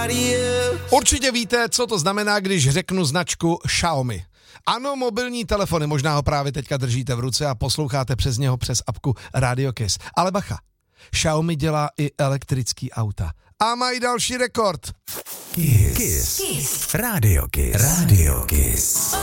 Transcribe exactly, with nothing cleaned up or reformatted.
Určitě víte, co to znamená, když řeknu značku Xiaomi. Ano, mobilní telefony, možná ho právě teďka držíte v ruce a posloucháte přes něho přes apku Radio Kiss. Ale bacha, Xiaomi dělá i elektrický auta. A mají další rekord. Kiss. Kiss. Kiss. Radio Kiss. Radio Kiss.